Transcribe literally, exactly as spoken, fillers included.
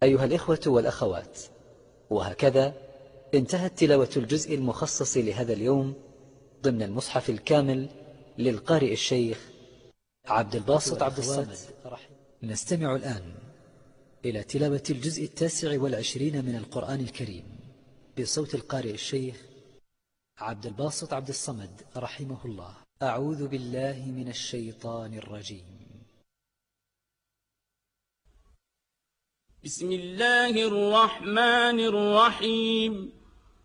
أيها الإخوة والأخوات، وهكذا انتهت تلاوة الجزء المخصص لهذا اليوم ضمن المصحف الكامل للقارئ الشيخ عبد الباسط عبد الصمد. نستمع الآن إلى تلاوة الجزء التاسع والعشرين من القرآن الكريم بصوت القارئ الشيخ عبد الباسط عبد الصمد رحمه الله. أعوذ بالله من الشيطان الرجيم. بسم الله الرحمن الرحيم.